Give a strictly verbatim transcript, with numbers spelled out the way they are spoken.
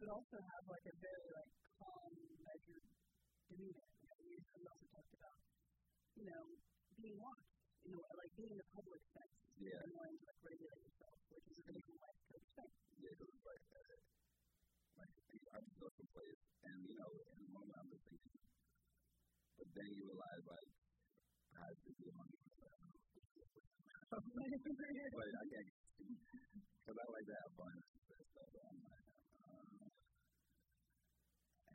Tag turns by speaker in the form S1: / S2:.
S1: but also have like a very like calm, measured demeanor. You know, you also talked about, you know, being watched, you know, like being in the public sense,
S2: yeah,
S1: and wanting to like regulate yourself, which is a really cool life coach thing.
S2: Yeah, because it's like, uh, like I just go someplace, and you know, in the moment I'm just thinking, but then you realize like I have to do money. But I can't, because I like to have fun.